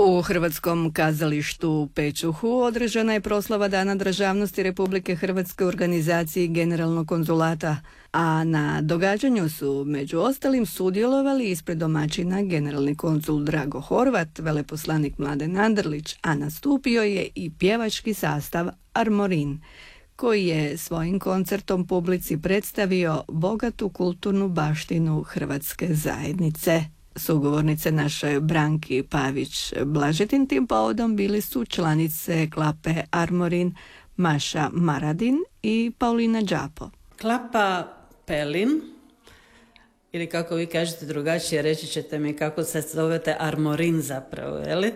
U Hrvatskom kazalištu Pečuhu održana je proslava Dana državnosti Republike Hrvatske u organizaciji Generalnog konzulata, a na događanju su među ostalim sudjelovali ispred domaćina generalni konzul Drago Horvat, veleposlanik Mladen Anderlić, a nastupio je i pjevački sastav Armorin, koji je svojim koncertom publici predstavio bogatu kulturnu baštinu hrvatske zajednice. Sugovornice naše Branki Pavić-Blažetin tim povodom bili su članice klape Armorin Maša Maradin i Paulina Đapo. Klapa Pelin, ili kako vi kažete drugačije, reći ćete mi kako se zovete Armorin zapravo, jeli?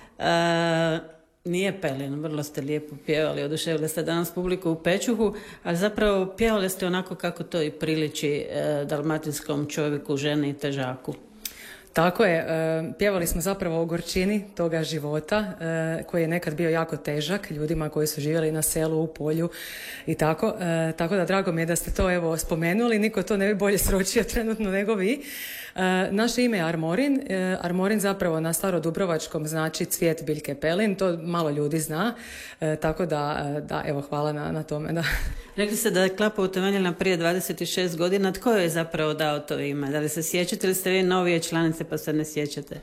Nije Pelin, vrlo ste lijepo pjevali, oduševili ste danas publiku u Pečuhu, a zapravo pjevali ste onako kako to i priliči dalmatinskom čovjeku, ženi i težaku. Tako je, pjevali smo zapravo o gorčini toga života koji je nekad bio jako težak ljudima koji su živjeli na selu, u polju i tako. Tako da drago mi je da ste to evo spomenuli, niko to ne bi bolje sročio trenutno nego vi. Naše ime je Armorin. Armorin zapravo na starodubrovačkom znači cvijet biljke pelin, to malo ljudi zna, tako da evo hvala na tome. Da. Rekli ste da je klapa utemeljena prije 26 godina, tko je zapravo dao to ime? Da li se sjećate ili ste vi novije članice pa se ne sjećate?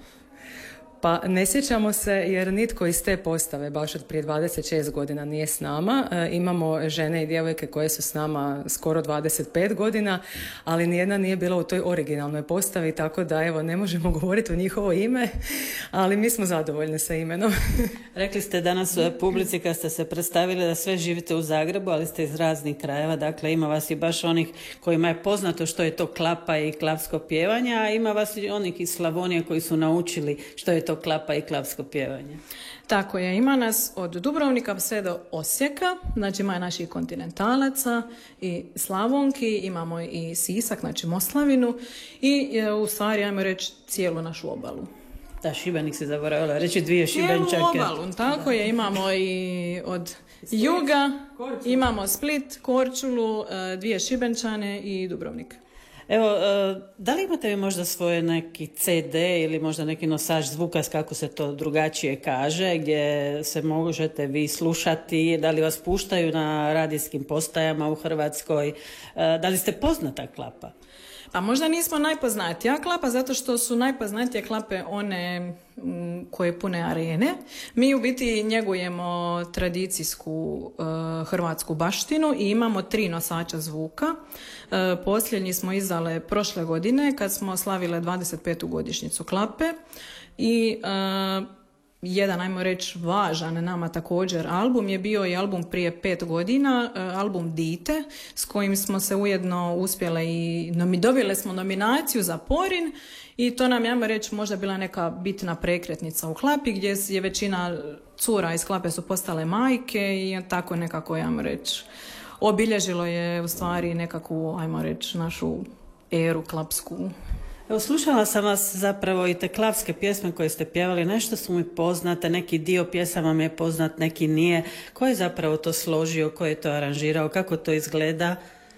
Pa ne sjećamo se jer nitko iz te postave baš od prije 26 godina nije s nama. Imamo žene i djevojke koje su s nama skoro 25 godina, ali nijedna nije bila u toj originalnoj postavi, tako da evo ne možemo govoriti o njihovo ime, ali mi smo zadovoljni sa imenom. Rekli ste danas u publici kad ste se predstavili da sve živite u Zagrebu, ali ste iz raznih krajeva, dakle ima vas i baš onih kojima je poznato što je to klapa i klapsko pjevanje, a ima vas i onih iz Slavonije koji su naučili što je to klapa i klapsko pjevanje. Tako je, ima nas od Dubrovnika sve do Osijeka, znači ima naših kontinentalaca i Slavonki, imamo i Sisak, znači Moslavinu i u stvari, ajmo reći, cijelu našu obalu. Da, Šibenik se zaboravila, reći dvije Šibenčake. Cijelu obalu, tako je, imamo i od juga, imamo Split, Korčulu, dvije Šibenčane i Dubrovnik. Evo, da li imate vi možda svoje neki CD ili možda neki nosač zvuka, kako se to drugačije kaže, gdje se možete vi slušati, da li vas puštaju na radijskim postajama u Hrvatskoj, da li ste poznata klapa? Pa možda nismo najpoznatija klapa, zato što su najpoznatije klape one koje pune arene. Mi u biti njegujemo tradicijsku hrvatsku baštinu i imamo 3 nosača zvuka. Posljednji smo izdale prošle godine kad smo slavile 25. godišnjicu klape i jedan, ajmo reći, važan nama također album je bio i album prije 5 godina, album Dite, s kojim smo se ujedno uspjele i dobile smo nominaciju za Porin i to nam je, ajmo reći, možda bila neka bitna prekretnica u klapi gdje je većina cura iz klape su postale majke i tako nekako, ajmo reći, obilježilo je u stvari nekakvu, ajmo reći, našu eru klapsku. Evo, slušala sam vas zapravo i te klapske pjesme koje ste pjevali, nešto su mi poznate, neki dio pjesama mi je poznat, neki nije. Ko je zapravo to složio, ko je to aranžirao, kako to izgleda?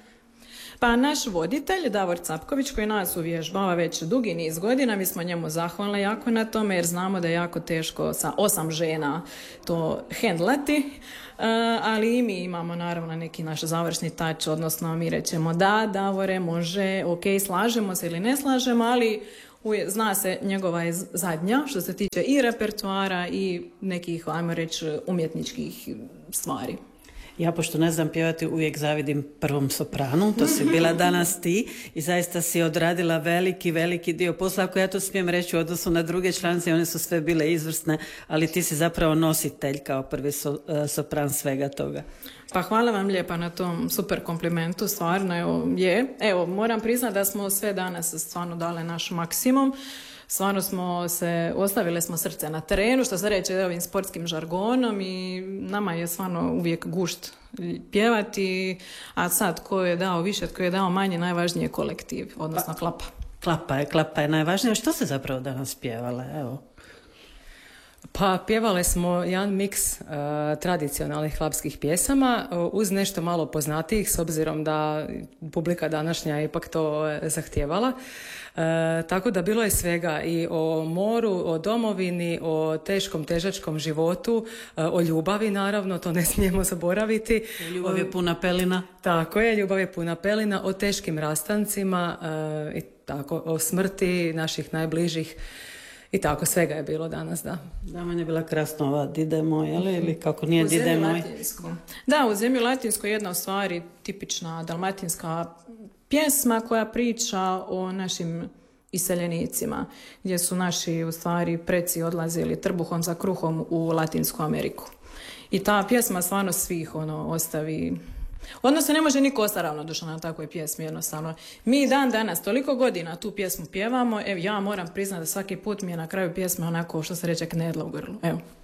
Pa naš voditelj Davor Capković koji nas uvježbava već dugi niz godina, mi smo njemu zahvalni jako na tome jer znamo da je jako teško sa 8 žena to hendlati, ali i mi imamo naravno neki naš završni tač, odnosno mi rećemo da, Davore, može, ok, slažemo se ili ne slažemo, ali zna se njegova je zadnja što se tiče i repertoara i nekih, ajmo reći, umjetničkih stvari. Ja, pošto ne znam pjevati, uvijek zavidim prvom sopranu, to si bila danas ti i zaista si odradila veliki dio posla, ako ja to smijem reći u odnosu na druge članice, one su sve bile izvrsne, ali ti si zapravo nositelj kao prvi sopran svega toga. Pa hvala vam lijepa na tom super komplimentu, stvarno evo, moram priznati da smo sve danas stvarno dale naš maksimum. Stvarno ostavile smo srce na terenu, što se reče ovim sportskim žargonom i nama je stvarno uvijek gušt pjevati, a sad ko je dao više, ko je dao manje, najvažnije je kolektiv, odnosno klapa. Klapa je najvažnija. Što se zapravo danas pjevale? Evo. Pa pjevale smo jedan miks tradicionalnih klapskih pjesama uz nešto malo poznatijih, s obzirom da publika današnja je ipak to zahtijevala. Tako da bilo je svega i o moru, o domovini, o teškom, težačkom životu, o ljubavi naravno, to ne smijemo zaboraviti. Ljubav je puna pelina. Tako je, ljubav je puna pelina, o teškim rastancima i tako, o smrti naših najbližih. I tako, svega je bilo danas, da. Da, meni je bila krasna ova Dide moj, ili kako nije Dide moj? Da, u Zemlji latinskoj jedna od stvari tipična dalmatinska pjesma koja priča o našim iseljenicima, gdje su naši u stvari preci odlazili trbuhom za kruhom u Latinsku Ameriku. I ta pjesma stvarno svih ostavi. Odnosno, ne može niko ostati ravnodušan na takvoj pjesmi, jednostavno. Mi dan danas, toliko godina tu pjesmu pjevamo, evo ja moram priznati da svaki put mi je na kraju pjesme onako, što se reče, knedla u grlu. Evo.